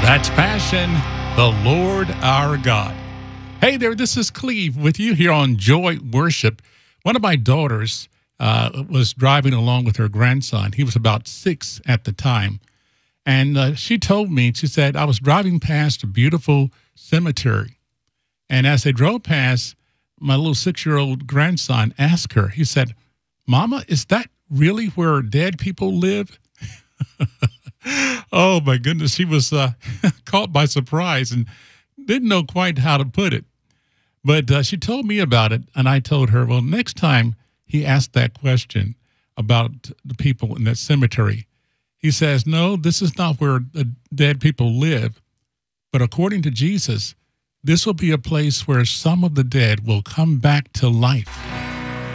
That's Passion, the Lord our God. Hey there, this is Cleve with you here on Joy Worship. One of my daughters was driving along with her grandson. He was about 6 at the time. And she told me, she said, I was driving past a beautiful cemetery. And as they drove past, my little 6-year-old grandson asked her, he said, Mama, is that really where dead people live? Oh, my goodness. She was caught by surprise and didn't know quite how to put it. But she told me about it, and I told her, well, next time he asked that question about the people in that cemetery, he says, no, this is not where the dead people live. But according to Jesus, this will be a place where some of the dead will come back to life.